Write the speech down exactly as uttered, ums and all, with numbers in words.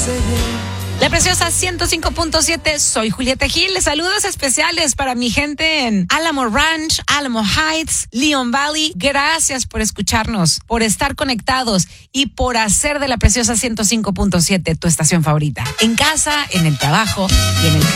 La Preciosa ciento cinco punto siete, soy Julieta Gil. Saludos especiales para mi gente en Alamo Ranch, Alamo Heights, Leon Valley. Gracias por escucharnos, por estar conectados y por hacer de La Preciosa ciento cinco punto siete tu estación favorita. En casa, en el trabajo y en el